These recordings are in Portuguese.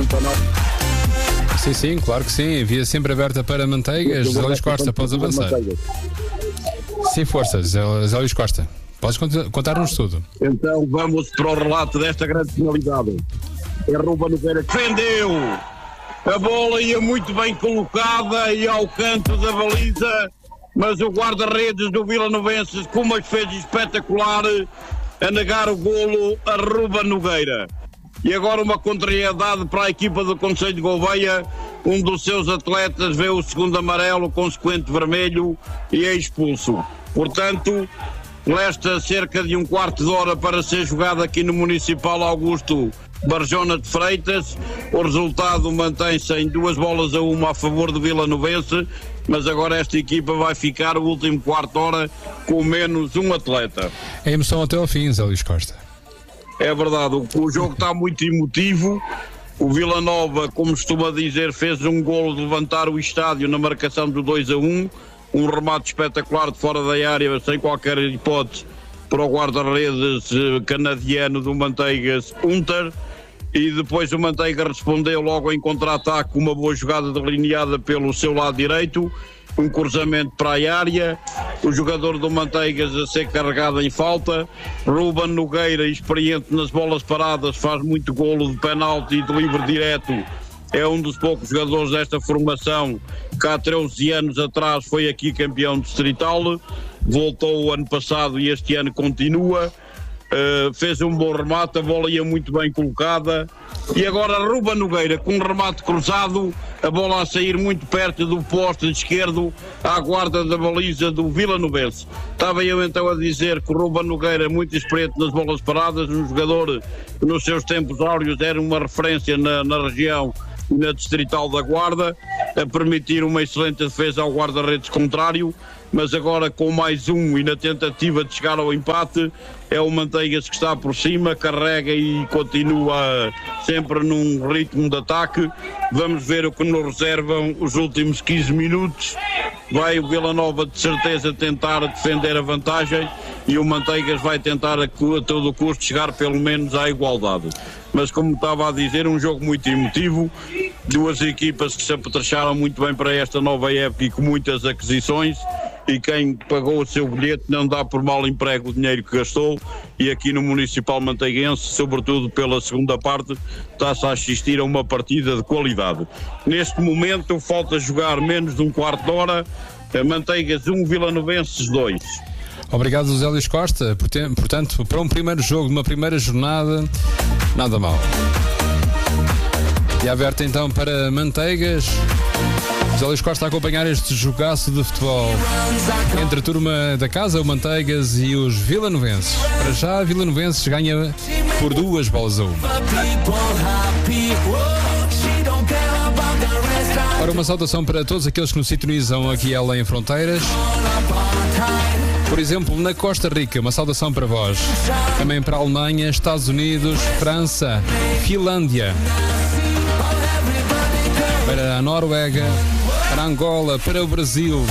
um penal. Sim, claro que sim. Via sempre aberta para Manteigas. Zé Luís Costa, podes avançar. Sim, força, Zé Luís Costa. Podes contar-nos tudo. Então vamos para o relato desta grande finalidade. É Ruben Nogueira que defendeu. A bola ia muito bem colocada e ao canto da baliza, mas o guarda-redes do Vilanovenses, com uma defesa espetacular, a negar o golo a Ruben Nogueira. E agora uma contrariedade para a equipa do Concelho de Gouveia. Um dos seus atletas vê o segundo amarelo, consequente vermelho, e é expulso. Portanto, resta cerca de um quarto de hora para ser jogado aqui no Municipal Augusto Barjona de Freitas. O resultado mantém-se em 2-1 a favor do Vilanovense, mas agora esta equipa vai ficar o último quarto de hora com menos um atleta. É emoção até ao fim, Zé Luís Costa. É verdade, o jogo está muito emotivo. O Vila Nova, como costuma dizer, fez um golo de levantar o estádio na marcação do 2-1. Um remate espetacular de fora da área, sem qualquer hipótese, para o guarda-redes canadiano do Manteigas, Hunter. E depois o Manteiga respondeu logo em contra-ataque, uma boa jogada delineada pelo seu lado direito, um cruzamento para a área, o jogador do Manteigas a ser carregado em falta. Ruben Nogueira, experiente nas bolas paradas, faz muito golo de penalti e de livre direto. É um dos poucos jogadores desta formação que há 13 anos atrás foi aqui campeão distrital, voltou o ano passado e este ano continua. Fez um bom remate, a bola ia muito bem colocada, e agora Ruben Nogueira com um remate cruzado, a bola a sair muito perto do poste esquerdo, à guarda da baliza do Vilanovense. Estava eu então a dizer que o Ruben Nogueira é muito experiente nas bolas paradas, um jogador que nos seus tempos áureos era uma referência na região e na distrital da Guarda, a permitir uma excelente defesa ao guarda-redes contrário. Mas agora com mais um e na tentativa de chegar ao empate, é o Manteigas que está por cima, carrega e continua sempre num ritmo de ataque. Vamos ver o que nos reservam os últimos 15 minutos. Vai o Vila Nova de certeza tentar defender a vantagem e o Manteigas vai tentar a todo custo chegar pelo menos à igualdade. Mas como estava a dizer, um jogo muito emotivo, duas equipas que se apetrecharam muito bem para esta nova época e com muitas aquisições, e quem pagou o seu bilhete não dá por mal emprego o dinheiro que gastou, e aqui no Municipal Manteiguense, sobretudo pela segunda parte, está-se a assistir a uma partida de qualidade. Neste momento falta jogar menos de um quarto de hora, Manteigas 1, Vilanovenses 2. Obrigado, Zé Luís Costa. Portanto, para um primeiro jogo, uma primeira jornada, nada mal. E aberta então para Manteigas. Zé Luís Costa a acompanhar este jogaço de futebol entre a turma da casa, o Manteigas, e os vilanovenses. Para já, a Vilanovenses ganha por 2-1. Ora, uma saudação para todos aqueles que nos sintonizam aqui além em fronteiras. Por exemplo, na Costa Rica, uma saudação para vós. Também para a Alemanha, Estados Unidos, França, Finlândia, para a Noruega, para Angola, para o Brasil.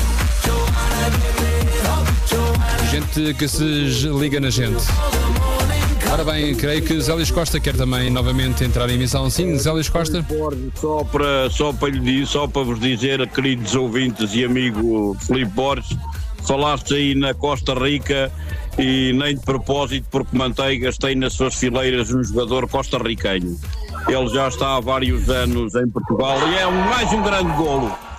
Gente que se liga na gente. Ora bem, creio que Zé Luís Costa quer também novamente entrar em emissão. Sim, Zé Luís Costa. Só para vos dizer, queridos ouvintes e amigo Filipe Borges, falaste aí na Costa Rica e nem de propósito, porque Manteigas tem nas suas fileiras um jogador costarriquenho. Ele já está há vários anos em Portugal e é mais um grande golo.